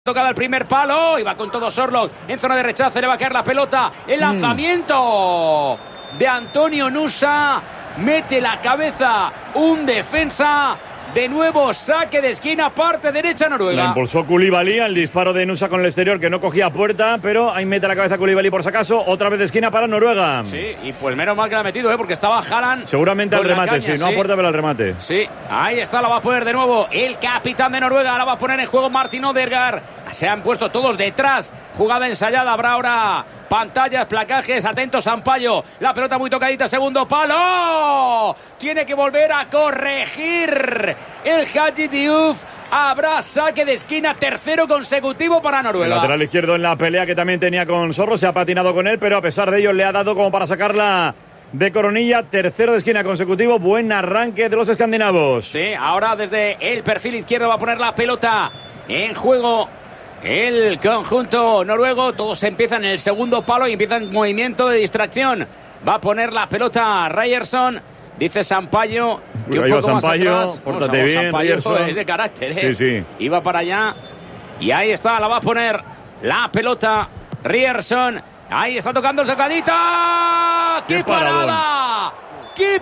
Tocada el primer palo, y va con todo Sorloth en zona de rechazo, le va a caer la pelota, el lanzamiento de Antonio Nusa, mete la cabeza un defensa, de nuevo saque de esquina, parte derecha Noruega. La impulsó Koulibaly al disparo de Nusa con el exterior que no cogía puerta, pero ahí mete la cabeza Koulibaly por si acaso, otra vez de esquina para Noruega. Sí, y pues menos mal que la ha metido, porque estaba Haaland. Seguramente al remate, caña, sí, no a puerta, pero al remate. Sí, ahí está, la va a poner de nuevo el capitán de Noruega, la va a poner en juego Martin Odegaard. Se han puesto todos detrás, jugada ensayada, habrá ahora pantallas, placajes, atentos Sampaio, la pelota muy tocadita, segundo palo, tiene que volver a corregir el Hadji Diouf, habrá saque de esquina, tercero consecutivo para Noruega. El lateral izquierdo en la pelea que también tenía con Sorloth, se ha patinado con él, pero a pesar de ello le ha dado como para sacarla de coronilla, tercero de esquina consecutivo, buen arranque de los escandinavos. Sí, ahora desde el perfil izquierdo va a poner la pelota en juego el conjunto noruego, todos empiezan en el segundo palo y empiezan movimiento de distracción. Va a poner la pelota Ryerson, dice Sampaio, que un poco Sampaio, más atrás. pórtate bien, Sampaio Ryerson. es de carácter, ¿eh? Sí, sí. Iba para allá y ahí está, la va a poner la pelota Ryerson. Ahí está tocando el tocadita. ¡Qué parada! ¡Qué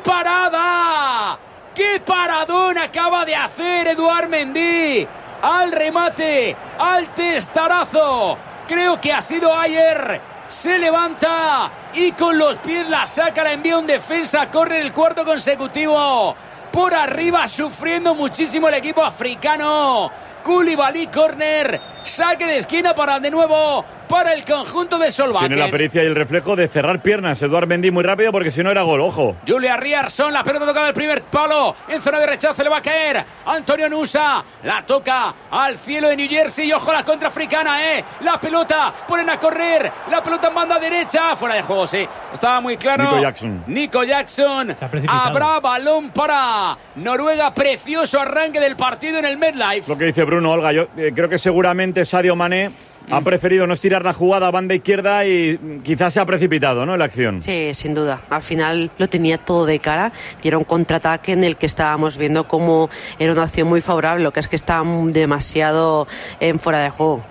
parada! ¡Qué paradón acaba de hacer Edouard Mendy! Al remate, al testarazo, creo que ha sido Ayer, se levanta y con los pies la saca, la envía un defensa, corre el cuarto consecutivo, por arriba sufriendo muchísimo el equipo africano. Koulibaly, córner, saque de esquina para de nuevo para el conjunto de Solbakken. Tiene la pericia y el reflejo de cerrar piernas Edouard Mendy muy rápido, porque si no era gol, ojo. Julia Ryerson, la pelota tocada el primer palo, en zona de rechazo le va a caer Antonio Nusa, la toca al cielo de New Jersey, y ojo la contra africana, la pelota, ponen a correr, la pelota en banda derecha, fuera de juego, sí, estaba muy claro. Nico Jackson, habrá balón para Noruega, precioso arranque del partido en el MetLife. Lo que dice Bruno, Olga, yo creo que seguramente Sadio Mané ha preferido no estirar la jugada a banda izquierda y quizás se ha precipitado, ¿no?, en la acción. Sí, sin duda. Al final lo tenía todo de cara y era un contraataque en el que estábamos viendo cómo era una acción muy favorable, lo que es que estaba demasiado en fuera de juego.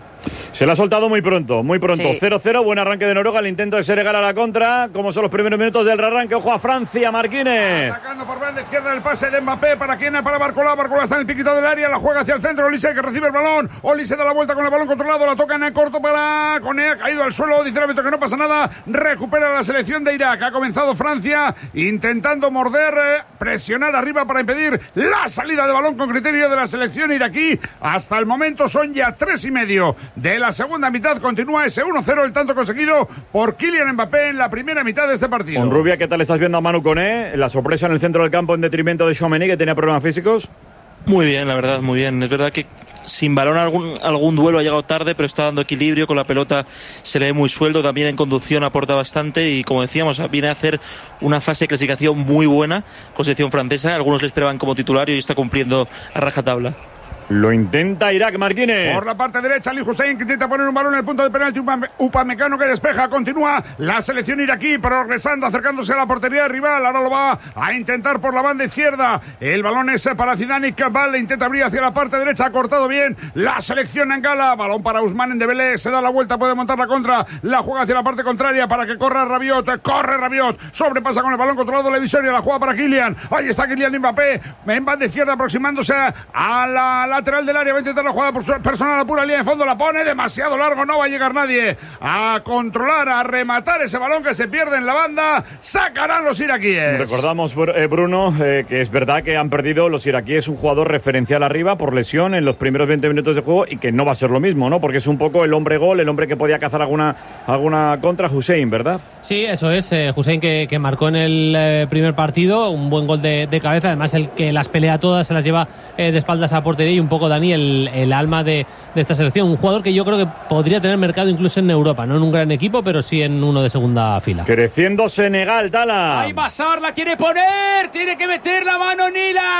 Se la ha soltado muy pronto, muy pronto. Sí. 0-0, buen arranque de Noruega, el intento de Senegal a la contra. Como son los primeros minutos del arranque, ojo a Francia, Marquines. Atacando por banda izquierda el pase de Mbappé, ¿para quién? Para Barcola. Barcola está en el piquito del área, la juega hacia el centro, Olise que recibe el balón. Olise da la vuelta con el balón controlado, la toca en el corto para Koné, ha caído al suelo, dice el árbitro que no pasa nada. Recupera la selección de Irak, ha comenzado Francia intentando morder, presionar arriba para impedir la salida de balón con criterio de la selección iraquí. Hasta el momento son ya 3:30 de la segunda mitad, continúa ese 1-0, el tanto conseguido por Kylian Mbappé en la primera mitad de este partido. Con Rubia, ¿qué tal estás viendo a Manu Koné? La sorpresa en el centro del campo en detrimento de Tchouaméni, que tenía problemas físicos. Muy bien, la verdad, muy bien. Es verdad que sin balón algún duelo ha llegado tarde, pero está dando equilibrio, con la pelota se le ve muy suelto, también en conducción aporta bastante y, como decíamos, viene a hacer una fase de clasificación muy buena con selección francesa. Algunos le esperaban como titular y está cumpliendo a rajatabla. Lo intenta Irak, Marquines. Por la parte derecha, Ali Hussein, que intenta poner un balón en el punto de penalti. Upamecano que despeja. Continúa la selección iraquí, progresando, acercándose a la portería del rival. Ahora lo va a intentar por la banda izquierda. El balón es para Zidane Cabal. Le intenta abrir hacia la parte derecha. Ha cortado bien la selección angala. Balón para Ousmane en Dembélé. Se da la vuelta, puede montar la contra. La juega hacia la parte contraria para que corra Rabiot. Corre Rabiot. Sobrepasa con el balón controlado la Visoria. La juega para Kylian. Ahí está Kylian Mbappé. En banda izquierda, aproximándose a la lateral del área, va a intentar la jugada personal a pura línea de fondo, la pone demasiado largo, no va a llegar nadie a controlar, a rematar ese balón que se pierde en la banda. Sacarán los iraquíes. Recordamos, Bruno, que es verdad que han perdido los iraquíes un jugador referencial arriba por lesión en los primeros 20 minutos de juego, y que no va a ser lo mismo, ¿no? Porque es un poco el hombre gol, el hombre que podía cazar alguna contra, Hussein, ¿verdad? Sí, eso es, Hussein que marcó en el primer partido un buen gol de cabeza, además el que las pelea todas, se las lleva de espaldas a portería, y un poco Dani el alma de esta selección, un jugador que yo creo que podría tener mercado incluso en Europa, no en un gran equipo, pero sí en uno de segunda fila. Creciendo Senegal, Tala. Ahí Bassar la quiere poner, tiene que meter la mano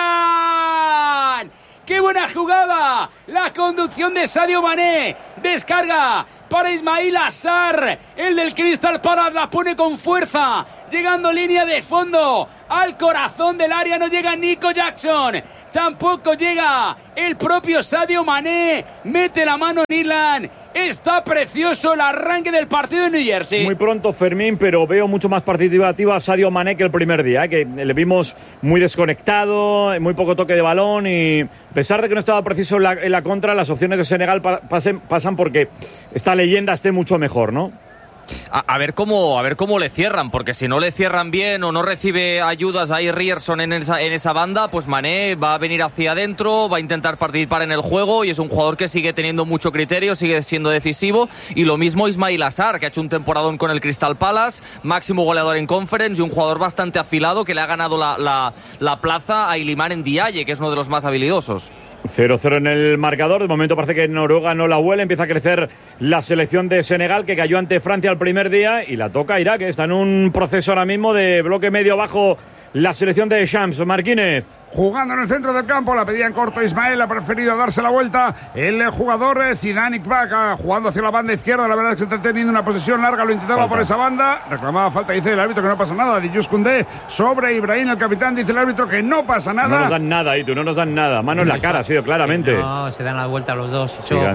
Nilan. ¡Qué buena jugada! La conducción de Sadio Mané, descarga para Ismail Assar, el del Crystal Palace, la pone con fuerza, llegando línea de fondo, al corazón del área no llega Nico Jackson, tampoco llega el propio Sadio Mané, mete la mano en Irland. Está precioso el arranque del partido en New Jersey. Muy pronto, Fermín, pero veo mucho más participativa a Sadio Mané que el primer día, que le vimos muy desconectado, muy poco toque de balón y a pesar de que no estaba preciso en la contra, las opciones de Senegal pasan porque esta leyenda esté mucho mejor, ¿no? A ver cómo le cierran, porque si no le cierran bien o no recibe ayudas ahí Ryerson en esa banda, pues Mané va a venir hacia adentro, va a intentar participar en el juego y es un jugador que sigue teniendo mucho criterio, sigue siendo decisivo, y lo mismo Ismail Assar, que ha hecho un temporadón con el Crystal Palace, máximo goleador en Conference y un jugador bastante afilado que le ha ganado la plaza a Iliman Ndiaye, que es uno de los más habilidosos. 0-0 en el marcador. De momento parece que Noruega no la huele. Empieza a crecer la selección de Senegal, que cayó ante Francia el primer día, y la toca Irak, que está en un proceso ahora mismo de bloque medio bajo la selección de Shams. Marquínez. Jugando en el centro del campo, la pedía en corto Ismael, ha preferido darse la vuelta el jugador Zidane Iqbal, jugando hacia la banda izquierda. La verdad es que está teniendo una posesión larga, lo intentaba por esa banda, reclamaba falta, dice el árbitro que no pasa nada. Di Koundé sobre Ibrahim, el capitán, dice el árbitro que no pasa nada. No nos dan nada, Itu, no nos dan nada. Mano en la cara, ha sido claramente. No, se dan la vuelta los dos.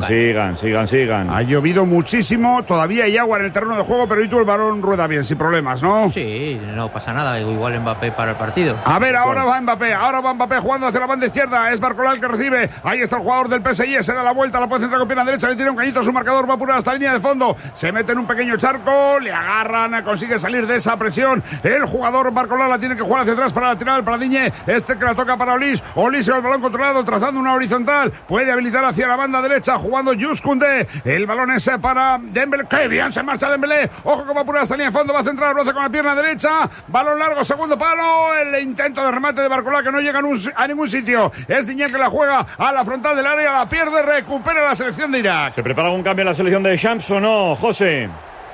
Sigan. Ha llovido muchísimo, todavía hay agua en el terreno de juego, pero Itu, el balón rueda bien, sin problemas, ¿no? Sí, no pasa nada, igual Mbappé para el partido. A ver, ahora va Mbappé jugando hacia la banda izquierda, es Barcola el que recibe, ahí está el jugador del PSG, se da la vuelta, la puede centrar con pierna derecha, le tira un cañito a su marcador, va a apurar hasta la línea de fondo, se mete en un pequeño charco, le agarran, consigue salir de esa presión, el jugador Barcola la tiene que jugar hacia atrás para la tirar para Digne, que la toca para Olise el balón controlado, trazando una horizontal, puede habilitar hacia la banda derecha, jugando Jules Koundé, el balón es para Dembélé, que bien se marcha Dembélé, ojo que va a apurar hasta la línea de fondo, va a centrar, lo hace con la pierna derecha, balón largo, segundo palo, el intento de remate de Barcola que no llega a ningún sitio, es Digne que la juega a la frontal del área, la pierde, recupera la selección de Irak. ¿Se prepara algún cambio en la selección de Shams o no, José?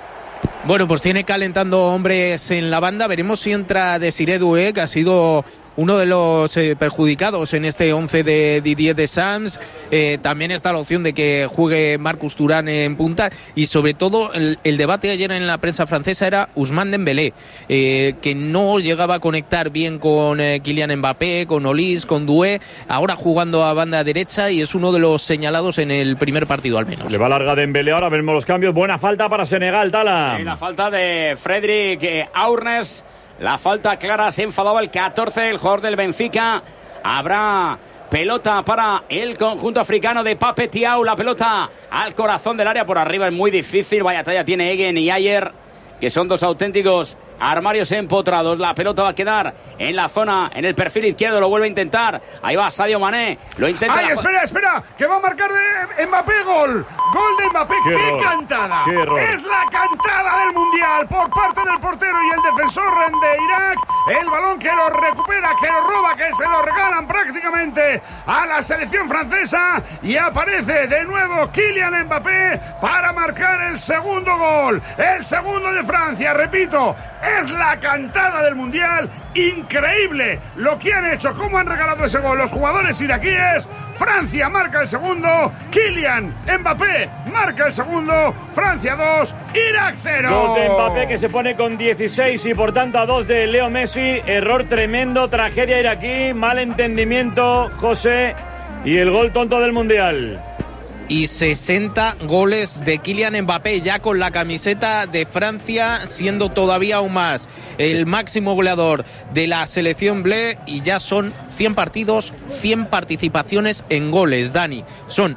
Bueno, pues tiene calentando hombres en la banda, veremos si entra Desiré Doué, que ha sido uno de los perjudicados en este 11 de Didier Deschamps. También está la opción de que juegue Marcus Thuram en punta, y sobre todo el debate ayer en la prensa francesa era Ousmane Dembélé, que no llegaba a conectar bien con Kylian Mbappé, con Olise, con Doué, ahora jugando a banda derecha, y es uno de los señalados en el primer partido al menos. Le va larga Dembélé, ahora vemos los cambios. Buena falta para Senegal, Tala. Sí, la falta de Frédéric Aurnes. La falta clara, se enfadaba el 14, el jugador del Benfica. Habrá pelota para el conjunto africano de Pape Thiaw. La pelota al corazón del área, por arriba es muy difícil. Vaya talla tiene Egen y Ayer, que son dos auténticos armarios empotrados. La pelota va a quedar en la zona, en el perfil izquierdo, lo vuelve a intentar. Ahí va Sadio Mané, lo intenta. ¡Ay, espera! Que va a marcar de Mbappé, gol de Mbappé. ¡Qué cantada! ¡Qué error! Es la cantada del Mundial por parte del portero y el defensor de Irak. El balón que lo recupera, que lo roba, que se lo regalan prácticamente a la selección francesa, y aparece de nuevo Kylian Mbappé para marcar el segundo gol. El segundo de Francia, repito. Es la cantada del Mundial. Increíble lo que han hecho, cómo han regalado ese gol los jugadores iraquíes. Francia marca el segundo, Kylian Mbappé marca el segundo, Francia 2, Irak 0. 2 de Mbappé, que se pone con 16 y por tanto a 2 de Leo Messi. Error tremendo, tragedia iraquí, mal entendimiento, José, y el gol tonto del Mundial. Y 60 goles de Kylian Mbappé, ya con la camiseta de Francia, siendo todavía aún más el máximo goleador de la selección bleu, y ya son 100 partidos, 100 participaciones en goles, Dani. Son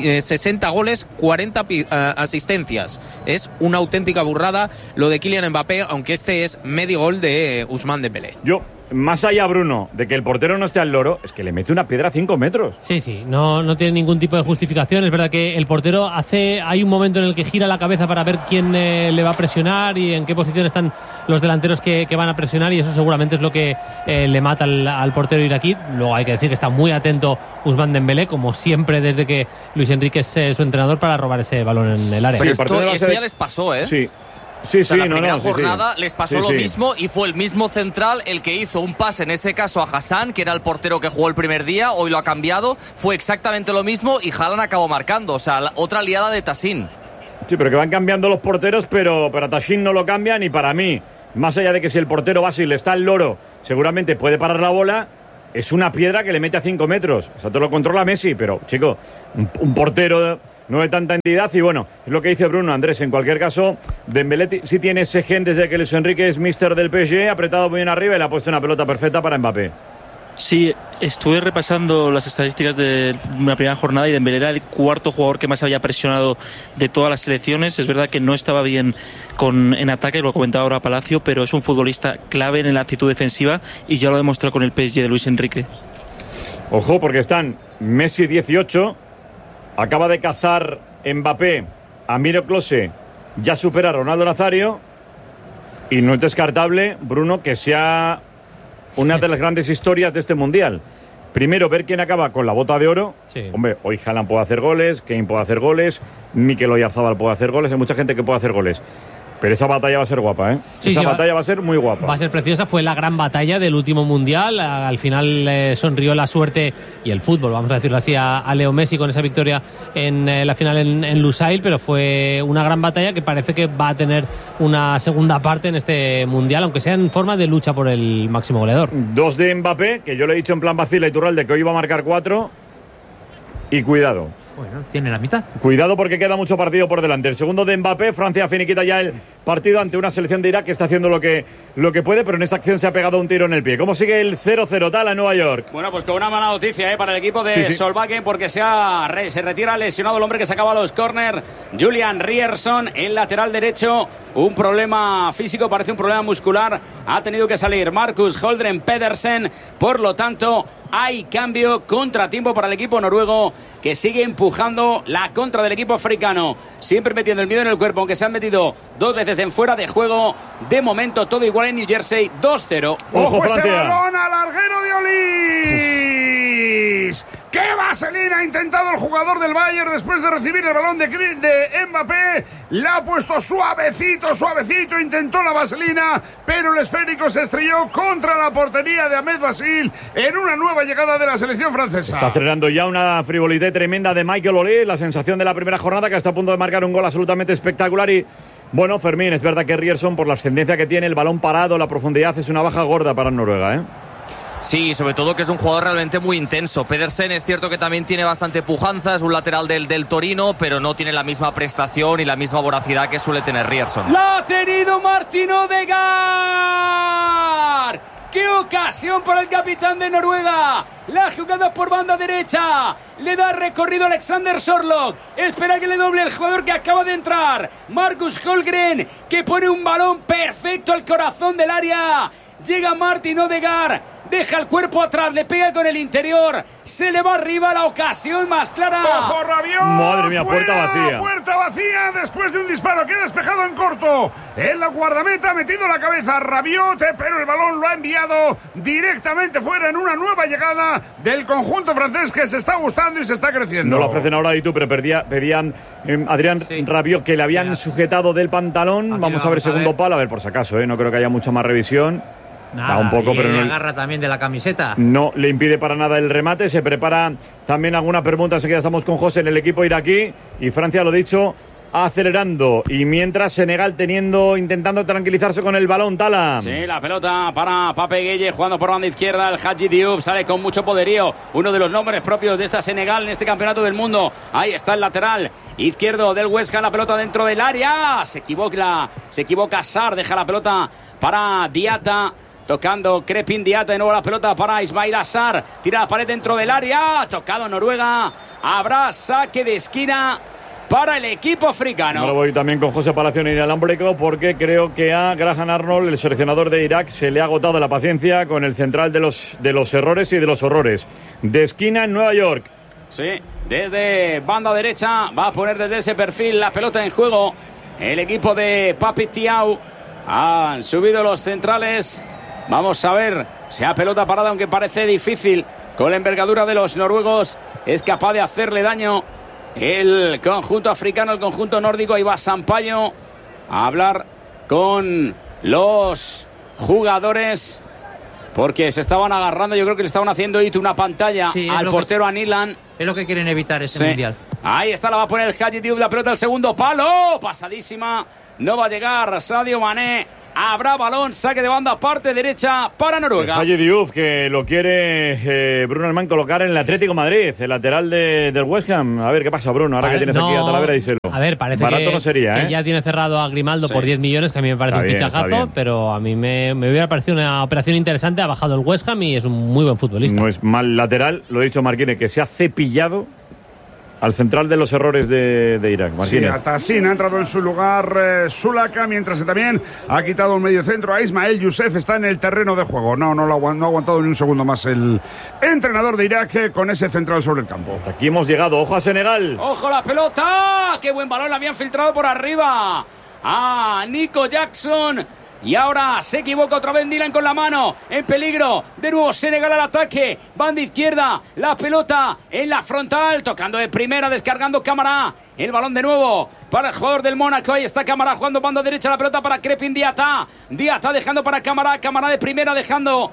60 goles, 40 asistencias. Es una auténtica burrada lo de Kylian Mbappé, aunque este es medio gol de Ousmane Dembélé. Más allá, Bruno, de que el portero no esté al loro, es que le mete una piedra a 5 metros. Sí, no tiene ningún tipo de justificación. Es verdad que el portero hay un momento en el que gira la cabeza para ver quién le va a presionar y en qué posición están los delanteros que van a presionar, y eso seguramente es lo que le mata al portero iraquí. Luego hay que decir que está muy atento Ousmane Dembélé, como siempre desde que Luis Enrique es su entrenador, para robar ese balón en el área. Pero esto ya les pasó, ¿eh? Sí. La primera jornada les pasó lo mismo, y fue el mismo central el que hizo un pase, en ese caso a Hassan, que era el portero que jugó el primer día. Hoy lo ha cambiado, fue exactamente lo mismo, y Haaland acabó marcando. O sea, otra liada de Tassin. Sí, pero que van cambiando los porteros, pero a Tassin no lo cambian. Y para mí, más allá de que si el portero Basil está al loro, seguramente puede parar la bola, es una piedra que le mete a 5 metros. Eso te lo controla Messi, pero, chico, un portero no de tanta entidad. Y bueno, es lo que dice Bruno, Andrés. En cualquier caso, Dembélé sí tiene ese gen desde que Luis Enrique es míster del PSG, apretado muy bien arriba y le ha puesto una pelota perfecta para Mbappé. Sí, estuve repasando las estadísticas de una primera jornada y Dembélé era el cuarto jugador que más había presionado de todas las selecciones. Es verdad que no estaba bien en ataque, lo comentaba ahora Palacio, pero es un futbolista clave en la actitud defensiva y ya lo ha demostrado con el PSG de Luis Enrique. Ojo, porque están Messi 18, acaba de cazar Mbappé a Miro Klose, ya supera a Ronaldo Nazario y no es descartable, Bruno, que sea una de las grandes historias de este Mundial. Primero, ver quién acaba con la bota de oro. Sí. Hombre, hoy Haaland puede hacer goles, Kane puede hacer goles, Mikel Oyarzabal puede hacer goles, hay mucha gente que puede hacer goles. Pero esa batalla va a ser guapa, ¿eh? Esa batalla va a ser muy guapa. Va a ser preciosa. Fue la gran batalla del último Mundial. Al final sonrió la suerte y el fútbol, vamos a decirlo así, a Leo Messi con esa victoria en la final en Lusail, pero fue una gran batalla que parece que va a tener una segunda parte en este Mundial, aunque sea en forma de lucha por el máximo goleador. 2 de Mbappé, que yo le he dicho en plan vacila y turral de que hoy iba a marcar 4. Y cuidado. Bueno, tiene la mitad. Cuidado porque queda mucho partido por delante. El segundo de Mbappé, Francia finiquita ya el partido ante una selección de Irak que está haciendo lo que puede, pero en esta acción se ha pegado un tiro en el pie. ¿Cómo sigue el 0-0 tal en Nueva York? Bueno, pues con una mala noticia para el equipo de Solbakken, porque se retira lesionado el hombre que sacaba los córner, Julian Ryerson, el lateral derecho. Un problema físico, parece un problema muscular. Ha tenido que salir Marcus Holdren Pedersen. Por lo tanto, hay cambio, contratiempo para el equipo noruego, que sigue empujando la contra del equipo africano, siempre metiendo el miedo en el cuerpo, aunque se han metido 2 veces en fuera de juego. De momento todo igual en New Jersey, 2-0. ¡Ojo ese balón al larguero de Olís! ¡Qué vaselina ha intentado el jugador del Bayern después de recibir el balón de Mbappé! La ha puesto suavecito, intentó la vaselina, pero el esférico se estrelló contra la portería de Ahmed Basil en una nueva llegada de la selección francesa. Está acelerando ya una frivolidad tremenda de Michael Olé, la sensación de la primera jornada, que está a punto de marcar un gol absolutamente espectacular. Y bueno, Fermín, es verdad que Ryerson, por la ascendencia que tiene, el balón parado, la profundidad, es una baja gorda para Noruega, ¿eh? Sí, sobre todo que es un jugador realmente muy intenso. Pedersen es cierto que también tiene bastante pujanza, es un lateral del Torino, pero no tiene la misma prestación y la misma voracidad que suele tener Ryerson. ¡La ha tenido Martin Odegaard! ¡Qué ocasión para el capitán de Noruega! La jugada por banda derecha. Le da recorrido Alexander Sorloth. Espera que le doble el jugador que acaba de entrar. Marcus Holmgren, que pone un balón perfecto al corazón del área. Llega Martin Odegaard. Deja el cuerpo atrás, le pega con el interior, se le va arriba, la ocasión más clara. ¡Ojo, Rabiot! Madre mía, puerta vacía. Puerta vacía después de un disparo que ha despejado en corto. En la guardameta ha metido la cabeza Rabiot, pero el balón lo ha enviado directamente fuera en una nueva llegada del conjunto francés que se está gustando y se está creciendo. No lo ofrecen ahora y tú, pero pedían Adrián Rabiot, que le habían sujetado del pantalón. Vamos a ver segundo palo, a ver por si acaso, no creo que haya mucha más revisión. Nada, un poco, y pero le no agarra también de la camiseta. No le impide para nada el remate. Se prepara también alguna pregunta. Enseguida estamos con José en el equipo iraquí. Y Francia, lo dicho, acelerando. Y mientras Senegal intentando tranquilizarse con el balón, Tala. Sí, la pelota para Pape Gueye jugando por banda izquierda. El Hadji Diouf sale con mucho poderío. Uno de los nombres propios de esta Senegal en este campeonato del mundo. Ahí está el lateral izquierdo del West Ham. La pelota dentro del área. Se equivoca Sarr. Deja la pelota para Diatta. Tocando Crepin Diatta, de nuevo la pelota para Ismail Assar. Tira la pared dentro del área. Tocado Noruega. Habrá saque de esquina para el equipo africano. Ahora voy también con José Palacio en el alámbrico, porque creo que a Graham Arnold, el seleccionador de Irak, se le ha agotado la paciencia con el central de los errores y de los horrores. De esquina en Nueva York. Sí, desde banda derecha va a poner desde ese perfil la pelota en juego el equipo de Papi Thiaw. Han subido los centrales. Vamos a ver si a pelota parada, aunque parece difícil, con la envergadura de los noruegos, es capaz de hacerle daño el conjunto africano, el conjunto nórdico. Ahí va Sampaio a hablar con los jugadores, porque se estaban agarrando. Yo creo que le estaban haciendo una pantalla al portero Anilan. Es lo que quieren evitar este mundial. Ahí está, la va a poner el Hadji Diouf, la pelota al segundo palo. Pasadísima. No va a llegar Sadio Mané. Habrá balón, saque de banda, parte derecha para Noruega. Haji Diouf, que lo quiere Bruno Almán colocar en el Atlético Madrid, el lateral del West Ham. A ver qué pasa, Bruno, ahora que tienes aquí a Talavera, díselo. A ver, parece barato no sería, que ya tiene cerrado a Grimaldo por 10 millones, que a mí me parece un fichajazo, pero a mí me hubiera parecido una operación interesante. Ha bajado el West Ham y es un muy buen futbolista. No es mal lateral, lo he dicho Marquínez, que se ha cepillado al central de los errores de Irak. Martínez. Sí, Atassin ha entrado en su lugar Sulaka, mientras que también ha quitado un medio centro a Ismael Youssef. Está en el terreno de juego. No ha aguantado ni un segundo más el entrenador de Irak con ese central sobre el campo. Hasta aquí hemos llegado. Ojo a Senegal. ¡Ojo la pelota! ¡Qué buen balón! La habían filtrado por arriba a Nico Jackson. Y ahora se equivoca otra vez Dylan con la mano. En peligro. De nuevo Senegal al ataque. Banda izquierda. La pelota en la frontal. Tocando de primera. Descargando Camara. El balón de nuevo para el jugador del Mónaco. Ahí está Camara jugando banda derecha. La pelota para Crepin Diata. Diata dejando para Camara. Camara de primera dejando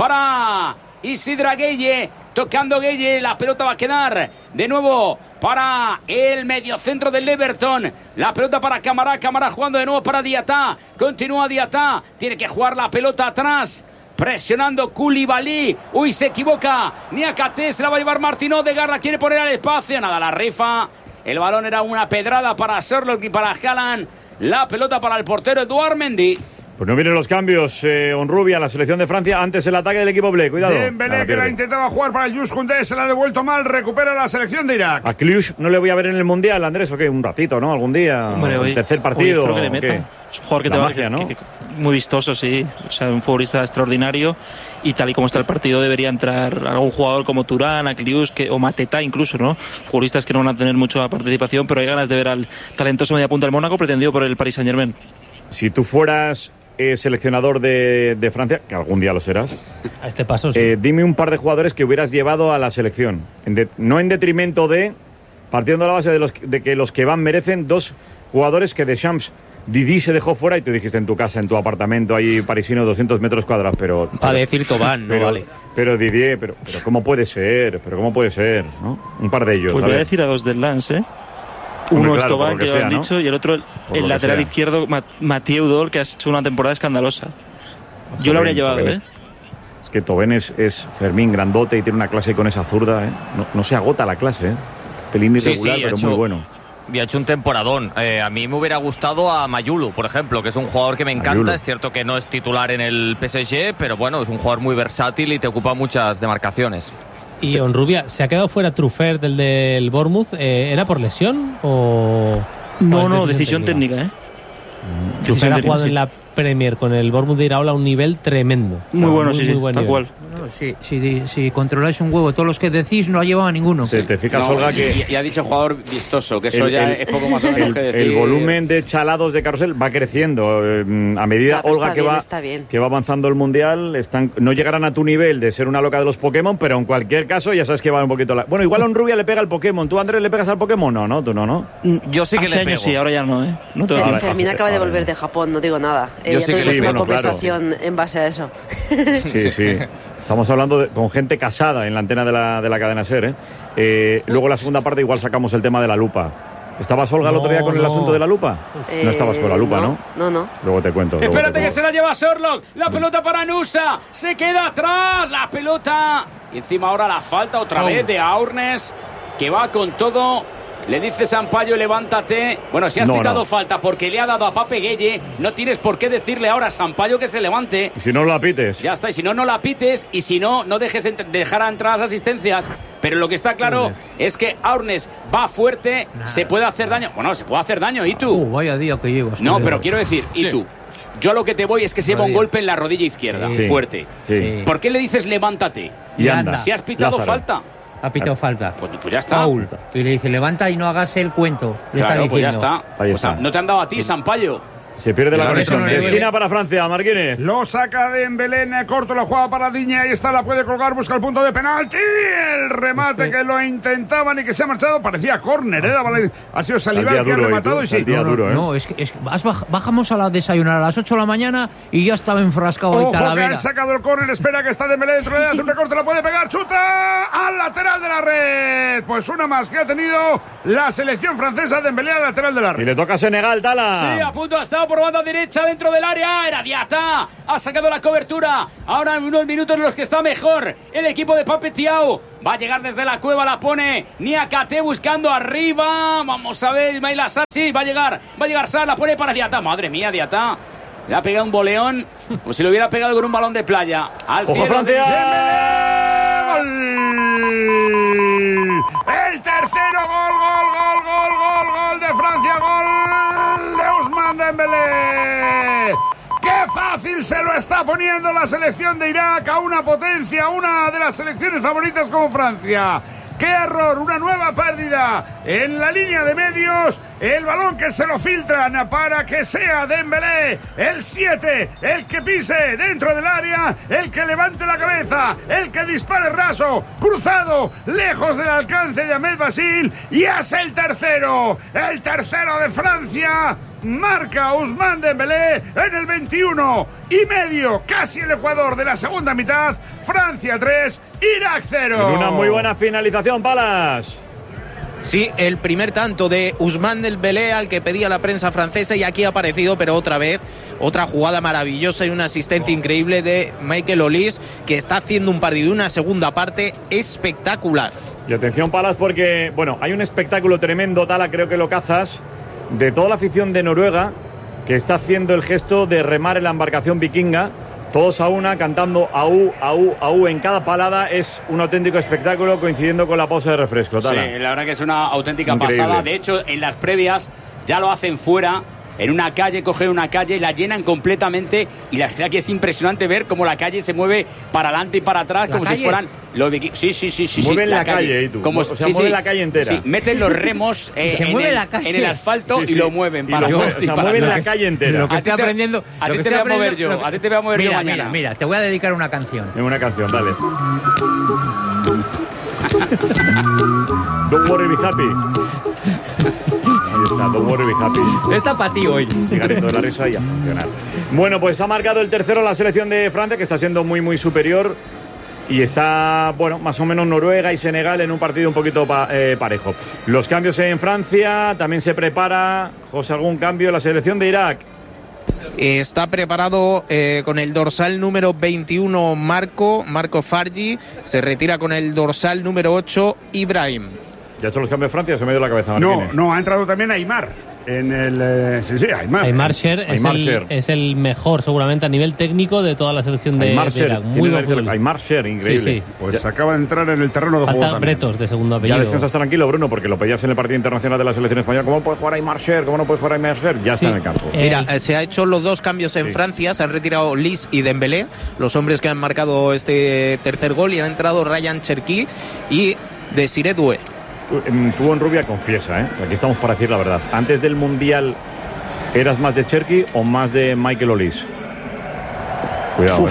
para Isidra Gueye. Tocando Gueye. La pelota va a quedar de nuevo para el mediocentro del Everton. La pelota para Camara. Camara jugando de nuevo para Diata. Continúa Diata. Tiene que jugar la pelota atrás. Presionando Koulibaly. Uy, se equivoca. Niakate se la va a llevar Martín Odegaard. La quiere poner al espacio. Nada, la rifa. El balón era una pedrada para Sherlock y para Haaland. La pelota para el portero Eduard Mendy. Pues no vienen los cambios, Honrubia, la selección de Francia. Antes el ataque del equipo Blé, cuidado. Dembélé, que la intentaba jugar para el Jules Koundé, se la ha devuelto mal, recupera la selección de Irak. A Cluj no le voy a ver en el Mundial, Andrés, ¿o qué? Un ratito, ¿no? Algún día. Hombre, hoy, tercer partido. Creo que le meta. Es un jugador que la te magia, va, ¿no? Muy vistoso, sí. O sea, un futbolista extraordinario. Y tal y como está el partido, debería entrar algún jugador como Turán, Aklius o Mateta incluso, ¿no? Futbolistas que no van a tener mucha participación, pero hay ganas de ver al talentoso mediapunta del Mónaco, pretendido por el Paris Saint-Germain. Si tú fueras seleccionador de Francia, que algún día lo serás, a este paso sí. Dime un par de jugadores que hubieras llevado a la selección, no en detrimento de, partiendo de la base de que los que van merecen, dos jugadores que Deschamps, Didi se dejó fuera y tú dijiste en tu casa, en tu apartamento ahí parisino, 200 metros cuadrados, pero... Para decir Tobán, no vale. Pero Didier, pero ¿cómo puede ser? ¿No? Un par de ellos. Pues voy a decir a dos del Lens, ¿eh? Uno es Tobán, que ya han dicho, y el otro el lateral izquierdo, Mathieu Dol, que ha hecho una temporada escandalosa. Yo lo habría llevado, ¿eh? Es que Tobén es Fermín grandote y tiene una clase con esa zurda, ¿eh? No se agota la clase, ¿eh? Pelín irregular, pero muy bueno. Y ha hecho un temporadón. A mí me hubiera gustado a Mayulu, por ejemplo, que es un jugador que me encanta. Mayulu. Es cierto que no es titular en el PSG, pero bueno, es un jugador muy versátil y te ocupa muchas demarcaciones. Y Honrubia, ¿se ha quedado fuera Truffert del Bournemouth? ¿Era por lesión o...? No, decisión técnica, ¿eh? Truffert ha jugado en la Premier con el Bournemouth de Iraola a un nivel tremendo. Muy bueno, sí, buen tal nivel. cual. Si controláis un huevo, todos los que decís no ha llevado a ninguno. Sí, te fijas, Olga, que... Y ha dicho jugador vistoso, que eso es poco más o menos que decir. El volumen de chalados de carrusel va creciendo. A medida, Olga, que va avanzando el Mundial, no llegarán a tu nivel de ser una loca de los Pokémon, pero en cualquier caso ya sabes que va un poquito... Bueno, igual a Honrubia le pega al Pokémon. ¿Tú, Andrés, le pegas al Pokémon? No, tú no. Yo sí que le pego. Sí, ahora ya no, ¿eh? No te Fermín acaba de volver de Japón, no digo nada. Yo sí que una conversación en base a eso. Sí. Estamos hablando con gente casada en la antena de la cadena SER, ¿eh? Luego en la segunda parte igual sacamos el tema de la lupa. ¿Estabas, Olga, el otro día con el asunto de la lupa? No estabas con la lupa, ¿no? No. Luego te cuento. Espérate que se la lleva Sherlock. La pelota para Nusa. Se queda atrás la pelota. Y encima ahora la falta otra vez de Aurnes, que va con todo. Le dice Sampaio, levántate. Bueno, si has pitado falta porque le ha dado a Pape Gueye, no tienes por qué decirle ahora a Sampaio que se levante. Y si no la pites. Ya está, y si no la pites. Y si no dejes dejar a entrar las asistencias. Pero lo que está claro es que Aurnes va fuerte, se puede hacer daño. Bueno, se puede hacer daño, ¿y tú? Vaya día que llevas. No, pero quiero decir, ¿y tú? Yo a lo que te voy es que se lleva un golpe en la rodilla izquierda, fuerte. Sí. ¿Por qué le dices levántate? Y anda. Si has pitado falta. Ha pitado falta. Pues ya está. Paul. Y le dice, levanta y no hagas el cuento. Claro, pues ya está. No te han dado a ti, Sampaio. Se pierde la conexión. De esquina para Francia, Marquínez. Lo saca Dembélé, corto, la juega para Diña. Ahí está, la puede colgar, busca el punto de penalti. El remate que lo intentaban y que se ha marchado. Parecía córner, ha sido Saliba que ha rematado y sí. No, es que bajamos a la desayunar a las 8 de la mañana y ya estaba enfrascado ahí Talavera. Que han sacado el córner, espera que está Dembélé dentro de un recorte, la puede pegar, chuta al lateral de la red. Pues una más que ha tenido la selección francesa. Dembélé al lateral de la red. Y le toca a Senegal, Tala. Sí, a punto está Tiao por banda derecha dentro del área. Era Diata. Ha sacado la cobertura. Ahora en unos minutos en los que está mejor el equipo de Pape Tiao. Va a llegar desde la cueva, la pone Niakate buscando arriba. Vamos a ver, Ismail Assar. Sí, va a llegar Sar, la pone para Diata. Madre mía, Diata. Le ha pegado un boleón, como si lo hubiera pegado con un balón de playa. Al ¡Ojo, Francia! ¡Gol! El tercero, gol de Francia, gol de Ousmane Dembélé. ¡Qué fácil se lo está poniendo la selección de Irak a una potencia, una de las selecciones favoritas como Francia! ¡Qué error! Una nueva pérdida en la línea de medios. El balón que se lo filtran para que sea Dembélé, el 7, el que pise dentro del área, el que levante la cabeza, el que dispare raso, cruzado, lejos del alcance de Ahmed Basil. Y es el tercero de Francia. Marca Ousmane Dembélé en el 21:30, casi el Ecuador de la segunda mitad. Francia 3, Irak 0. En una muy buena finalización, Palas. Sí, el primer tanto de Ousmane Dembélé al que pedía la prensa francesa, y aquí ha aparecido, pero otra vez, otra jugada maravillosa y una asistencia increíble de Michael Olise, que está haciendo un partido, una segunda parte espectacular. Y atención, Palas, porque, bueno, hay un espectáculo tremendo, Tala, creo que lo cazas, de toda la afición de Noruega, que está haciendo el gesto de remar en la embarcación vikinga, todos a una, cantando aú, aú, aú en cada palada. Es un auténtico espectáculo, coincidiendo con la pausa de refresco. Tala. Sí, la verdad que es una auténtica Increíble. pasada. De hecho, en las previas ya lo hacen fuera, en una calle, cogen una calle, la llenan completamente, y la verdad que es impresionante ver cómo la calle se mueve para adelante y para atrás, como calle? si fueran los vikingos. Sí. Mueven la calle, tú. Como, O sea, mueven la calle entera. Sí, meten los remos en el asfalto y lo mueven para adelante. O sea, mueven la calle entera. Lo que estoy aprendiendo. A ti te voy a mover yo. A ti te voy a mover yo mañana. Mira, te voy a dedicar una canción. En una canción, dale. Don't worry, be happy. Ahí está, don't worry, be happy. Está para ti hoy. Cigarrito de la risa y a funcionar. Bueno, pues ha marcado el tercero la selección de Francia, que está siendo muy, muy superior. Y está, bueno, más o menos Noruega y Senegal en un partido un poquito parejo. Los cambios en Francia, también se prepara, José, algún cambio en la selección de Irak. Está preparado con el dorsal número 21 Marco Fargi, se retira con el dorsal número 8 Ibrahim. ¿Ya ha hecho los cambios de Francia? Se me dio la cabeza, Martínez. No, ha entrado también Aymar. En el Aymar Cher es el mejor seguramente a nivel técnico de toda la selección de Irak. Muy buen futbolista. Aymar Cher, increíble. Sí. Pues acaba de entrar en el terreno de juego Falta también. Bretos de segundo apellido. Ya descansas tranquilo, Bruno, porque lo pedías en el partido internacional de la selección española. ¿Cómo puede jugar Aymar Cher? ¿Cómo no puede jugar Aymar Cher? Ya está en el campo. Mira, se ha hecho los dos cambios en Francia, se han retirado Olise y Dembélé, los hombres que han marcado este tercer gol, y han entrado Ryan Cherki y Desiré Doué. Tú en Rubia confiesa, aquí estamos para decir la verdad. Antes del Mundial, ¿eras más de Cherki o más de Michael Olise? Cuidado,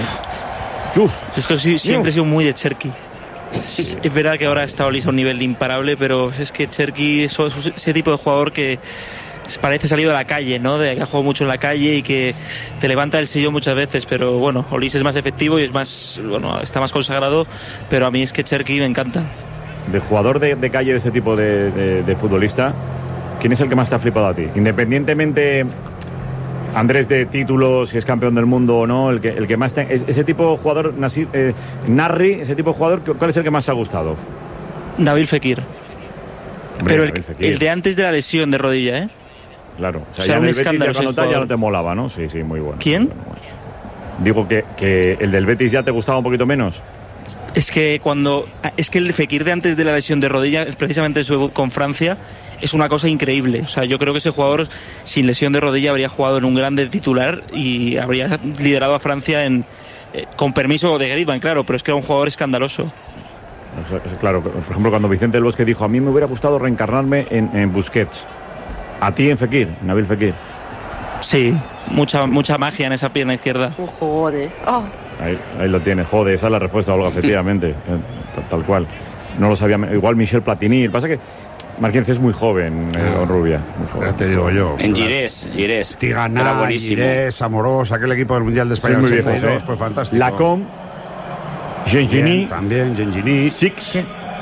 Es que siempre he sido muy de Cherki. Es verdad que ahora está Olise a un nivel imparable, pero es que Cherki es ese tipo de jugador que parece salido de la calle, ¿no? De que ha jugado mucho en la calle y que te levanta el sillón muchas veces, pero bueno, Olise es más efectivo y es más, bueno, está más consagrado, pero a mí es que Cherki me encanta. De jugador de calle, de ese tipo de futbolista, ¿quién es el que más te ha flipado a ti? Independientemente, Andrés, de títulos, si es campeón del mundo o no, el que más ese tipo de jugador, Narri, ese tipo de jugador, ¿cuál es el que más te ha gustado? Nabil Fekir. Pero el de antes de la lesión de rodilla, Claro, o sea, un escándalo. Ya no te molaba, ¿no? Sí, muy bueno. ¿Quién? Digo que el del Betis ya te gustaba un poquito menos. Es que el Fekir de antes de la lesión de rodilla, precisamente su debut con Francia, es una cosa increíble. O sea, yo creo que ese jugador sin lesión de rodilla habría jugado en un grande titular y habría liderado a Francia con permiso de Griezmann, claro, pero es que era un jugador escandaloso. Claro, por ejemplo, cuando Vicente del Bosque dijo: a mí me hubiera gustado reencarnarme en Busquets. ¿A ti en Fekir, Nabil Fekir? Sí, mucha magia en esa pierna izquierda. Joder. Oh. Ahí lo tiene, joder, esa es la respuesta, Olga, efectivamente. Tal cual. No lo sabía, igual Michel Platini. Pasa que Marquinhos es muy joven, Rubia. Muy joven. Ya te digo yo. En Girés. Tigana, Girés, Amorós, aquel equipo del Mundial de España. Sí, muy 82, viejos, fue fantástico. Lacombe, Gengini. También, Gengini. Six.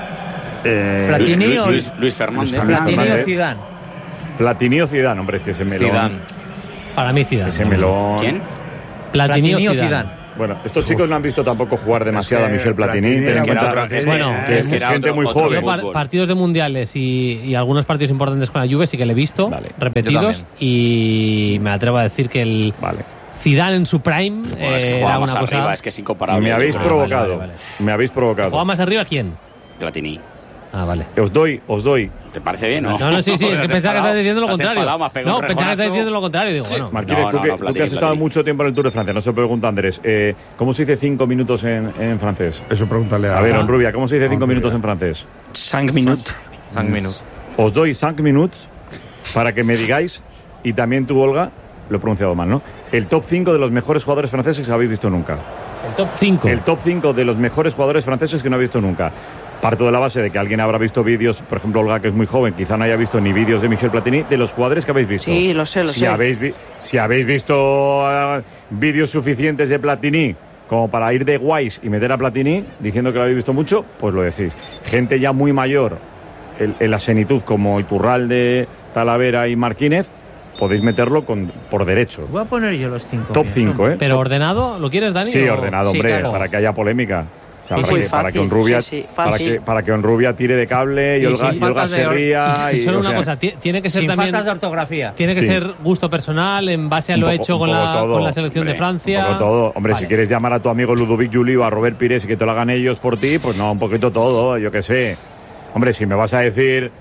Platini o Luis Fernández. Platini o Zidane. Platini o Zidane, hombre, es que se me lo... Para mí Zidane. Ese melón. ¿Quién? Platini o Zidane. Bueno, estos chicos no han visto tampoco jugar demasiado a Michel Platini. Ten en cuenta que es gente muy joven. Partidos de mundiales y algunos partidos importantes con la Juve sí que le he visto, repetidos, y me atrevo a decir que el Zidane en su prime es que era más una cosa... arriba, es que es incomparable. Me habéis provocado. Me habéis provocado. ¿Juega más arriba quién? Platini. Ah, vale. Os doy. ¿Te parece bien, no? No, sí, es que pensaba que estabas diciendo lo contrario. No, pensaba que estabas diciendo lo contrario. Digo, bueno. Martínez, tú que has estado mucho tiempo en el Tour de Francia, no se pregunta Andrés, ¿cómo se dice 5 minutos en francés? Eso pregúntale a ver, Onrubia, ¿cómo se dice 5 minutos en francés? 5 minutes. 5 minutos. Os doy 5 minutos para que me digáis, y también tú, Olga, lo he pronunciado mal, ¿no? El top 5 de los mejores jugadores franceses que habéis visto nunca. El top 5. El top 5 de los mejores jugadores franceses que no habéis visto nunca. Parto de la base de que alguien habrá visto vídeos, por ejemplo, Olga, que es muy joven, quizá no haya visto ni vídeos de Michel Platini, de los jugadores que habéis visto. Sí, lo sé. Si habéis visto vídeos suficientes de Platini como para ir de guays y meter a Platini, diciendo que lo habéis visto mucho, pues lo decís. Gente ya muy mayor, en la senitud, como Iturralde, Talavera y Marquínez, podéis meterlo por derecho. Voy a poner yo los 5. Top 5, ¿eh? ¿Pero ordenado? ¿Lo quieres, Dani? Sí, ordenado, hombre, claro. para que haya polémica. O sea, para que fácil. para que Onrubia tire de cable y Olga se ría. Y solo una cosa, tiene que ser sin también... faltas de ortografía. Tiene que ser gusto personal, en base a lo hecho con la selección de Francia. Un poco todo. Hombre, si quieres llamar a tu amigo Ludovic Juli o a Robert Pires y que te lo hagan ellos por ti, pues no, un poquito todo, yo qué sé. Hombre, si me vas a decir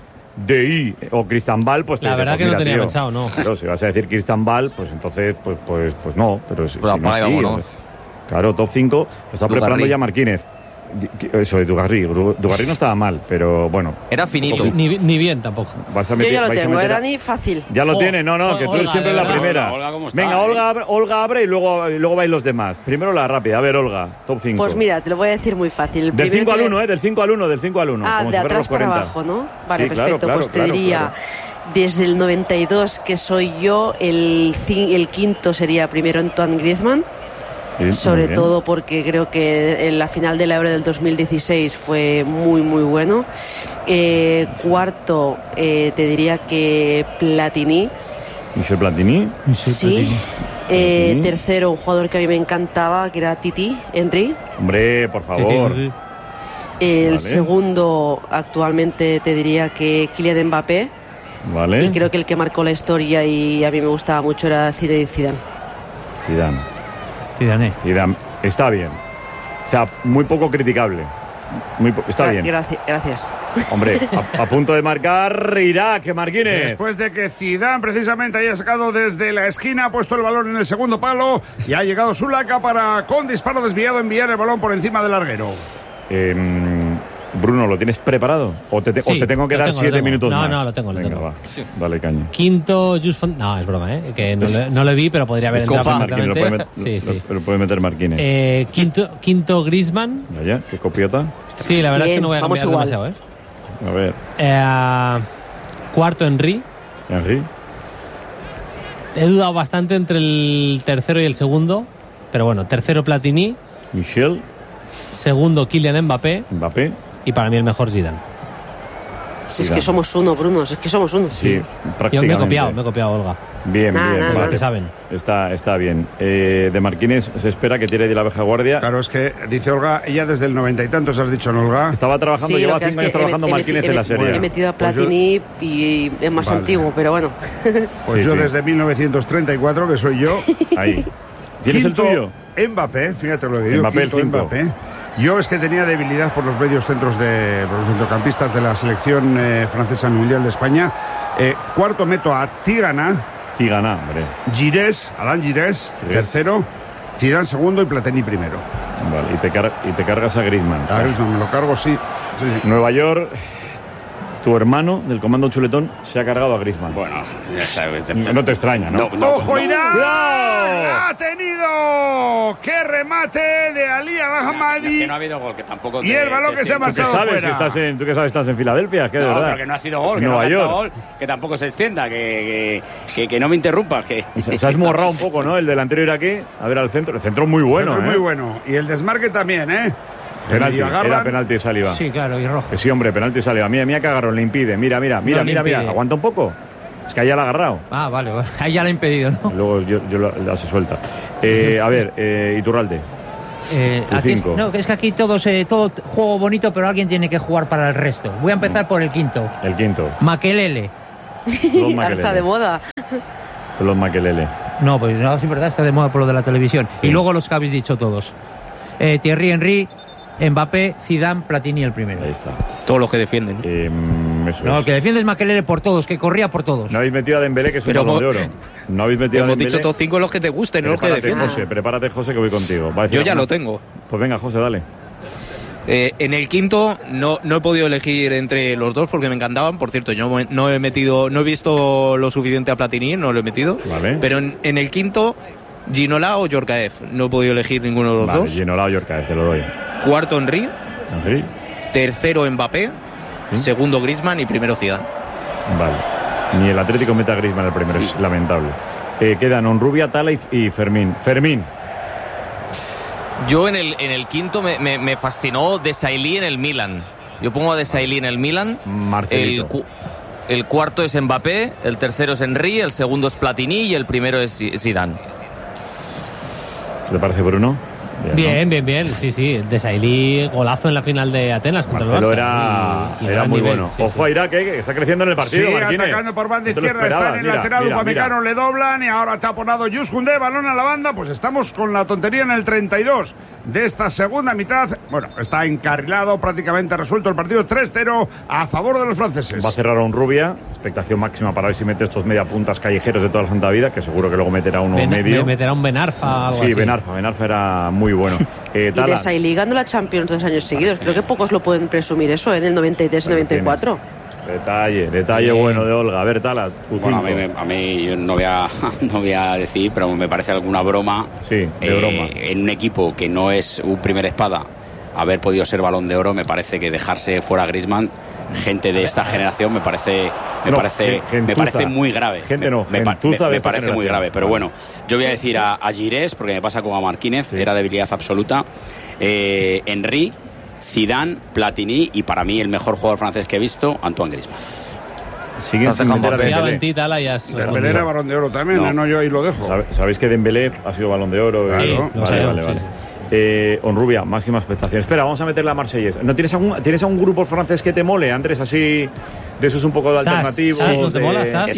DI o Cristambal, pues... La verdad que no tenía pensado, no. Claro, si vas a decir Cristambal, pues entonces, pues no. Pero si no, ¿no? Claro, top 5 lo está preparando ya Marquínez. Eso de Dugarry no estaba mal, pero bueno. Era finito. Ni bien tampoco. Yo ya lo tengo, Dani, fácil. Ya lo tiene, no, que tú Olga, siempre la primera. Olga, ¿cómo está? Venga, Olga abre y luego vais los demás. Primero la rápida. A ver, Olga, top 5. Pues mira, te lo voy a decir muy fácil. Del 5 al 1, del 5 al 1, del 5 al 1. Ah, como de si atrás para 40. abajo, ¿no? Vale, sí, perfecto. Claro, pues te diría, desde el 92, que soy yo, el quinto sería primero Antoine Griezmann. Sí, sobre todo porque creo que en la final de la Euro del 2016 fue muy muy bueno. Cuarto, te diría que Platini. Michel Platini. Sí. Tercero, un jugador que a mí me encantaba, que era Titi Henry. Hombre, por favor. El segundo, actualmente te diría que Kylian Mbappé. Vale. Y creo que el que marcó la historia y a mí me gustaba mucho era Zinedine Zidane. Zidane. Está bien. O sea, muy poco criticable. Está bien. Gracias. Hombre, a punto de marcar Irak, Marquínez. Después de que Zidane precisamente haya sacado desde la esquina, ha puesto el balón en el segundo palo y ha llegado Zulaika para, con disparo desviado, enviar el balón por encima del larguero. Bruno, ¿lo tienes preparado? ¿O te tengo que dar 7 minutos más? No, lo tengo. Va. Sí. Dale caña. Quinto, No, es broma, ¿eh? Que no lo vi, pero podría haber entrado perfectamente. Lo puede meter Marquínez. Quinto, Griezmann. ¿Ya? ¿Qué copiota? Sí, la verdad es que no voy a cambiar demasiado, ¿eh? A ver. Cuarto, Henry. He dudado bastante entre el tercero y el segundo. Pero bueno, tercero Platini. Michel. Segundo, Kylian Mbappé. Y para mí el mejor Zidane. Es que somos uno, Bruno. Es que somos uno. Sí, prácticamente. Yo me he copiado, Olga. Bien. Que saben. Está bien. De Marquínez se espera que tire de la vieja guardia. Claro, es que dice Olga, ella desde el 90 y tantos has dicho, ¿no, Olga? Estaba trabajando, lleva 5 años trabajando Marquínez en la serie. He metido a Platini y es más antiguo, pero bueno. Pues yo desde 1934, que soy yo. Ahí. ¿Tienes el tuyo? Mbappé, fíjate lo que digo. Mbappé, el 5. Yo es que tenía debilidad por los medios centros por los centrocampistas de la selección francesa en el Mundial de España. Cuarto meto a Tigana, hombre. Alain Giresse, tercero. Zidane segundo y Platini primero. Vale, y te cargas a Griezmann. A Griezmann me lo cargo, sí. Nueva York. Tu hermano del comando chuletón se ha cargado a Griezmann. Bueno, ya sabes. No te extraña, ¿no? ¡Ojo, Irán! ¡Ha tenido! ¡Qué remate de Ali Al-Ahmadi! Que no ha habido gol, que tampoco... Y el balón que se ha marchado fuera. ¿Tú qué sabes? Estás en Filadelfia, que de verdad. Pero que no ha sido gol, que no ha sido gol, que tampoco se extienda, que no me interrumpas. Se ha esmorrado un poco, ¿no? El delantero iraquí. A ver, al centro. El centro muy bueno, muy bueno. Y el desmarque también, ¿eh? Era penalti de Saliba. Sí, claro, y rojo. Sí, hombre, penalti de Saliba. Mira que agarrón, le impide. Mira. Aguanta un poco. Es que ahí ya la ha agarrado. Ah, vale. Ahí ya la ha impedido, ¿no? Luego la se suelta. A ver, Iturralde. Aquí es que aquí todo juego bonito, pero alguien tiene que jugar para el resto. Voy a empezar por el quinto. El quinto. Makelele. Ahora está de moda. Los Makelele. No, pues no, es verdad, está de moda por lo de la televisión. Sí. Y luego los que habéis dicho todos. Thierry Henry, Mbappé, Zidane, Platini el primero. Ahí está. Todos los que defienden. El que defiende es Makelele por todos, que corría por todos. No habéis metido a Dembélé, que es un Balón de Oro. No habéis metido a Dembélé. Hemos dicho todos 5 los que te gusten, no los que defienden. Prepárate, José, que voy contigo. Yo ya lo tengo. Pues venga, José, dale. En el quinto no he podido elegir entre los dos porque me encantaban. Por cierto, yo no he visto lo suficiente a Platini, no lo he metido. Vale. Pero en el quinto, Ginola o Djorkaeff. No he podido elegir ninguno de los dos. Ginola o Djorkaeff, te lo doy. Cuarto, Henry. Tercero, Mbappé. ¿Sí? Segundo, Griezmann y primero, Zidane. Vale. Ni el Atlético mete a Griezmann el primero, es lamentable. Quedan Onrubia, Tala y Fermín. Fermín. Yo en el quinto me fascinó Desailly en el Milan. Yo pongo a Desailly en el Milan. Marcelito. El cuarto es Mbappé, el tercero es Henry, el segundo es Platini y el primero es Zidane. ¿Qué te parece, Bruno? Bien. Sí. Desailly, golazo en la final de Atenas contra el Barça. Era muy bueno. Ojo a Irak, que está creciendo en el partido. Sí, Marquínez. Atacando por banda izquierda, está en el lateral, Upamecano le doblan y ahora está taponado Jules Koundé, balón a la banda. Pues estamos con la tontería en el 32 de esta segunda mitad. Bueno, está encarrilado, prácticamente resuelto el partido, 3-0 a favor de los franceses. Va a cerrar a Onrubia, expectación máxima para ver si mete estos mediapuntas callejeros de toda la santa vida, que seguro que luego meterá uno medio. Meterá un Ben Arfa. Algo así. Ben Arfa era muy bueno. Y Desailly ganando la Champions 2 años seguidos. Creo que pocos lo pueden presumir eso, en el 93 y 94. Detalle bueno de Olga. A ver, Tala. Bueno, a mí yo no voy a decir, pero me parece alguna broma. Sí, broma. En un equipo que no es un primer espada, haber podido ser Balón de Oro, me parece que dejarse fuera a Griezmann, gente de esta generación, me parece muy grave. Me parece muy grave. Pero bueno, yo voy a decir a Girés, porque me pasa como a Marquínez, era debilidad absoluta. Henry, Zidane, Platini y para mí el mejor jugador francés que he visto, Antoine Griezmann. Siguen sin meter a Dembélé. Dembélé era Balón de Oro también, no, yo ahí lo dejo. ¿Sabéis que Dembélé ha sido Balón de Oro? Claro. Vale. Onrubia, máxima expectación. Espera, vamos a meter la Marsellesa. ¿No tienes algún grupo francés que te mole, Andrés? Así, de esos un poco de alternativos. ¿No te mola, Sass?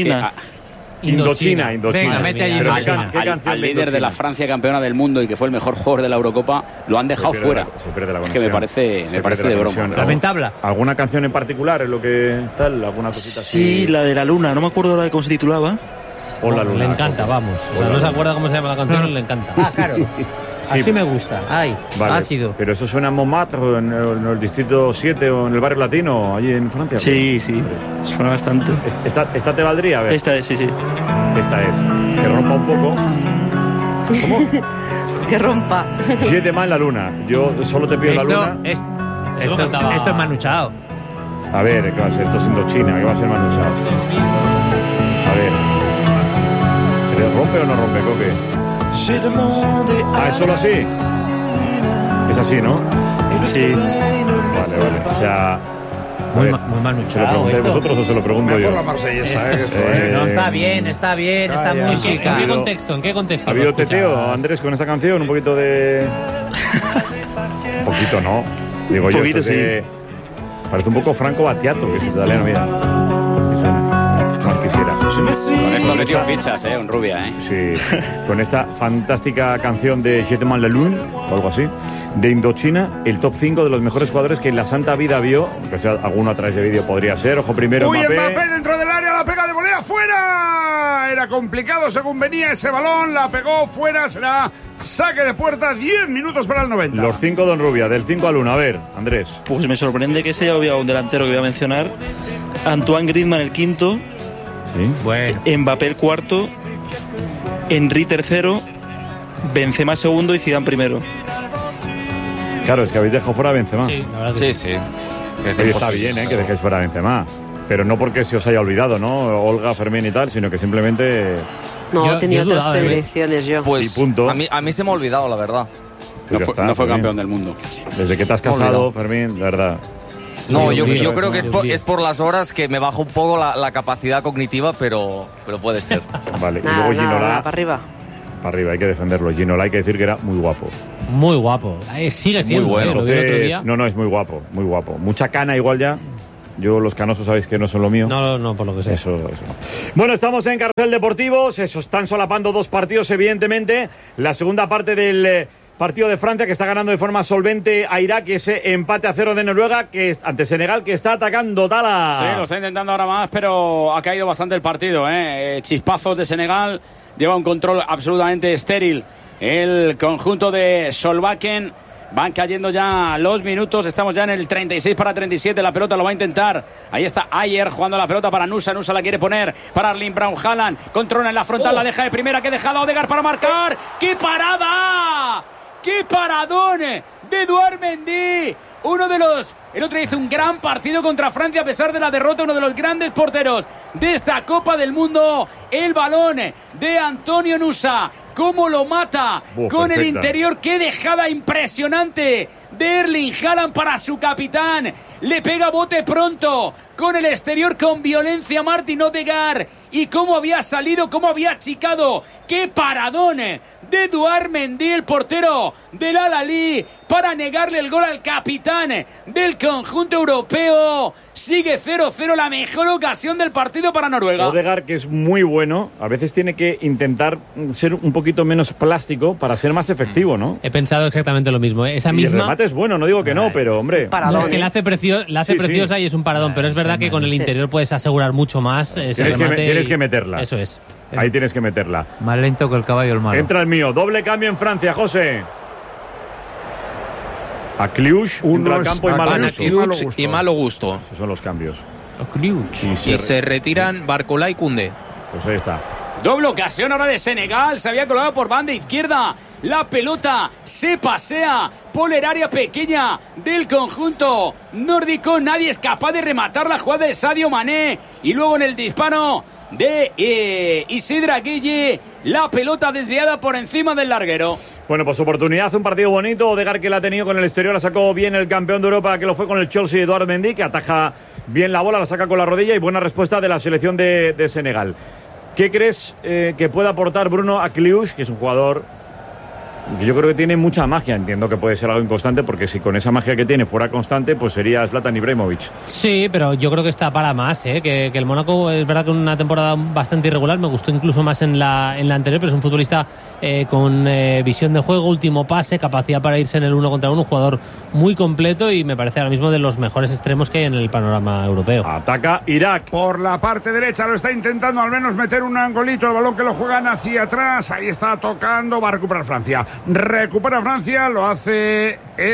Indochina. Venga, mete ahí Indochina. Al líder de la Francia, campeona del mundo y que fue el mejor jugador de la Eurocopa, lo han dejado fuera. Es que me parece de broma. Lamentable. ¿Alguna canción en particular es lo que tal? ¿Alguna cosita así? Sí, la de la luna, no me acuerdo ahora de cómo se titulaba. O la luna. Le encanta, vamos. O sea, no se acuerda cómo se llama la canción, le encanta. Ah, claro. Así me gusta. Ay, vale. ácido. Pero eso suena en Montmartre, en el distrito 7 o en el barrio latino, allí en Francia. Sí, suena bastante. ¿Esta te valdría? A ver. Esta es, sí. Esta es. Que rompa un poco. ¿Cómo? Que rompa. 7 más en la luna. Yo solo te pido la luna. Esto es Manu Chao. A ver, ¿qué va a ser? Esto es Indochina, ¿qué va a ser Manu Chao? A ver. ¿Rompe o no rompe, Coque? ¿Es solo así? Es así, ¿no? Sí. Vale. O sea... Muy Manu ¿Se lo preguntáis vosotros o se lo pregunto yo? La Marsellesa, No, está bien, está muy chica. ¿En qué contexto? ¿Ha habido teteo, Andrés, con esta canción? Un poquito de... Un poquito, ¿no? Digo un yo, poquito, sí. Parece un poco Franco Battiato, que es italiano, mira. Así suena. Más quisiera. Con esto metió fichas, Onrubia, Sí, con esta fantástica canción de Je t'aime la lune, o algo así, de Indochina, el top 5 de los mejores jugadores que en la santa vida vio, aunque sea alguno a través de vídeo podría ser. Ojo primero, Mbappé dentro del área, la pega de volea, fuera. Era complicado según venía ese balón, la pegó fuera, será saque de puerta, 10 minutos para el 90. Los 5 de Onrubia, del 5 al 1, a ver, Andrés. Pues me sorprende que se haya obviado un delantero que voy a mencionar, Antoine Griezmann el quinto. Sí. Bueno. Mbappé el cuarto, Henry tercero, Benzema segundo y Zidane primero. Claro, es que habéis dejado fuera a Benzema. Sí, la verdad que sí. Oye, está bien, que dejéis fuera a Benzema. Pero no porque se os haya olvidado, ¿no? Olga, Fermín y tal, sino que simplemente... No, tenía otras predilecciones yo. Pues y punto. A mí se me ha olvidado, la verdad. No fue campeón del mundo. Desde que te has casado, Fermín, la verdad. No, yo creo que es por las horas que me baja un poco la capacidad cognitiva, pero puede ser. Vale, y luego Ginola. Para arriba. Para arriba, hay que defenderlo. Ginola, hay que decir que era muy guapo. Muy guapo. Sigue siendo muy bueno. Lo vi el otro día. No, es muy guapo, muy guapo. Mucha cana igual ya. Yo los canosos sabéis que no son lo mío. No, por lo que sé. Eso no. Bueno, estamos en Carrusel Deportivos. Están solapando dos partidos, evidentemente. La segunda parte del partido de Francia, que está ganando de forma solvente a Irak, y ese empate a 0 de Noruega, que es ante Senegal, que está atacando Tala. Sí, lo está intentando ahora más, pero ha caído bastante el partido. Chispazos de Senegal. Lleva un control absolutamente estéril el conjunto de Solbakken. Van cayendo ya los minutos. Estamos ya en el 36-37. La pelota lo va a intentar. Ahí está Ayer jugando la pelota para Nusa. Nusa la quiere poner para Erling Braut Haaland. Controla en la frontal. La deja de primera. Que ha dejado Odegaard para marcar. ¡Qué parada! ¡Qué paradón de Edouard Mendy! El otro hizo un gran partido contra Francia a pesar de la derrota. Uno de los grandes porteros de esta Copa del Mundo. El balón de Antonio Nusa. ¿Cómo lo mata? Con perfecta. El interior. ¡Qué dejada impresionante de Erling Haaland para su capitán! Le pega bote pronto. Con el exterior, con violencia, Martin Odegaard. Y cómo había salido, cómo había achicado. ¡Qué paradón de Edouard Mendy, el portero del Al-Ahly, para negarle el gol al capitán del conjunto europeo! Sigue 0-0, la mejor ocasión del partido para Noruega. Odegaard, que es muy bueno, a veces tiene que intentar ser un poquito menos plástico para ser más efectivo, ¿no? He pensado exactamente lo mismo. Esa y misma... el remate es bueno, no digo que no, pero hombre... No, es que la hace preciosa y es un paradón, pero es verdad que con el interior puedes asegurar mucho más ese remate. Tienes que meterla. Eso es. Ahí tienes que meterla. Más lento que el caballo el malo. Entra el mío. Doble cambio en Francia, José. A Kliush, entra al campo y Malo Gusto. Esos son los cambios. Y se retiran Barcola y Koundé. Pues ahí está. Doble ocasión ahora de Senegal. Se había colado por banda izquierda. La pelota se pasea por el área pequeña del conjunto nórdico. Nadie es capaz de rematar la jugada de Sadio Mané. Y luego en el disparo de Isidra Gueye, la pelota desviada por encima del larguero. Bueno, pues oportunidad, un partido bonito. Odegaard, que la ha tenido con el exterior, la sacó bien el campeón de Europa, que lo fue con el Chelsea, Edouard Mendy, que ataja bien la bola, la saca con la rodilla, y buena respuesta de la selección de Senegal. ¿Qué crees que puede aportar Bruno a Kliush, que es un jugador que yo creo que tiene mucha magia? Entiendo que puede ser algo inconstante, porque si con esa magia que tiene fuera constante, pues sería Zlatan Ibrahimovic. Sí, pero yo creo que está para más, que el Mónaco es verdad que una temporada bastante irregular, me gustó incluso más en la anterior, pero es un futbolista con visión de juego, último pase, capacidad para irse en el 1 contra 1, un jugador muy completo y me parece ahora mismo de los mejores extremos que hay en el panorama europeo. Ataca Irak. Por la parte derecha lo está intentando al menos meter un angolito, el balón que lo juegan hacia atrás, ahí está tocando, va a recuperar Francia. Recupera Francia, lo hace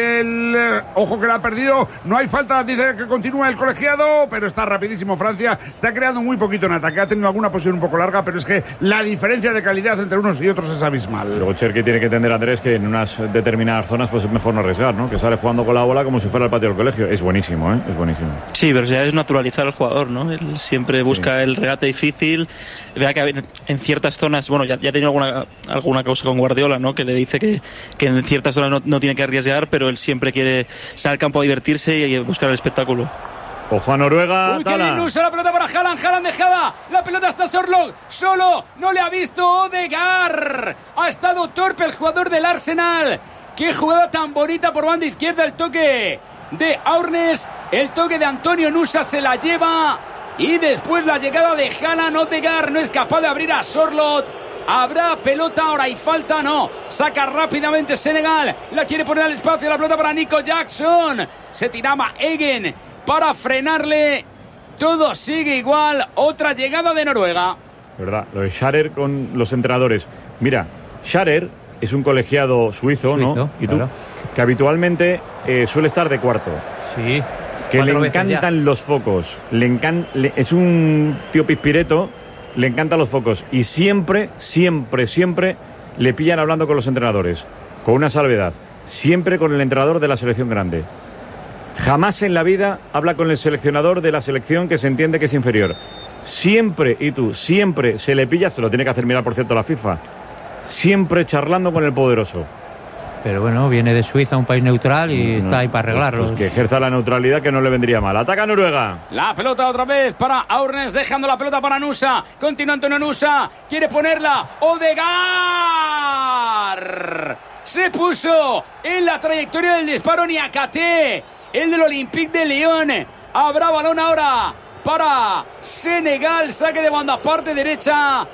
el... Ojo que la ha perdido, no hay falta, dice que continúa el colegiado, pero está rapidísimo Francia, está creando muy poquito en ataque, ha tenido alguna posición un poco larga, pero es que la diferencia de calidad entre unos y otros es abismal. Luego Cherki tiene que entender, Andrés, que en unas determinadas zonas pues es mejor no arriesgar, ¿no? Que sale jugando con la bola como si fuera el patio del colegio. Es buenísimo, ¿eh? Es buenísimo. Sí, pero ya es naturalizar al jugador, ¿no? Él siempre busca el regate difícil. Vea que en ciertas zonas, bueno, ya ha tenido alguna causa con Guardiola, ¿no? Que le dice que en ciertas zonas no tiene que arriesgar, pero él siempre quiere salir al campo a divertirse y buscar el espectáculo. Ojo a Noruega. Uy, qué bien usa la pelota para Haaland. Haaland dejada. La pelota está Sorloth. Solo. No le ha visto Odegaard. Ha estado torpe el jugador del Arsenal. Qué jugada tan bonita por banda izquierda. El toque de Aurnes. El toque de Antonio Nusa se la lleva. Y después la llegada de Haaland. Odegaard no es capaz de abrir a Sorloth. Habrá pelota ahora y falta, no. Saca rápidamente Senegal. La quiere poner al espacio. La pelota para Nico Jackson. Se tiraba Eggen para frenarle. Todo sigue igual. Otra llegada de Noruega. Verdad, lo de Scharer con los entrenadores. Mira, Scharer es un colegiado suizo, ¿no? Y tú, claro, que habitualmente suele estar de cuarto. Sí. Que le encantan los focos. Es un tío pispireto. Le encantan los focos. Y siempre le pillan hablando con los entrenadores. Con una salvedad. Siempre con el entrenador de la selección grande. Jamás en la vida habla con el seleccionador de la selección que se entiende que es inferior. Siempre se le pilla, se lo tiene que hacer mirar, por cierto, la FIFA. Siempre charlando con el poderoso. pero bueno, viene de Suiza, un país neutral, y está ahí para arreglarlo. Pues que ejerza la neutralidad, que no le vendría mal. Ataca Noruega. La pelota otra vez para Aurnes, dejando la pelota para Nusa. Continúa Antonio Nusa, quiere ponerla. Odegaard se puso en la trayectoria del disparo. Niakate, el del Olympique de Lyon. Habrá balón ahora para Senegal, saque de banda, parte derecha.